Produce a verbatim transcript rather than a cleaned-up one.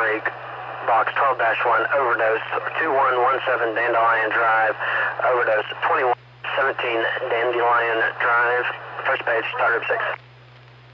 three, box twelve dash one, overdose, two one one seven Dandelion Drive, overdose, twenty-one seventeen Dandelion Drive, first page, start group six.